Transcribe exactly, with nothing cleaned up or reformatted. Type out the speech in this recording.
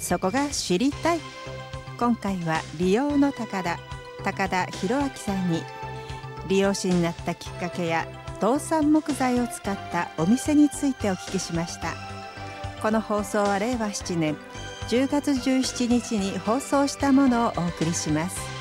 そこが知りたい。今回は利用の高田高田博明さんに利用士になったきっかけや道産木材を使ったお店についてお聞きしました。この放送はれいわしちねんじゅうがつじゅうしちにちに放送したものをお送りします。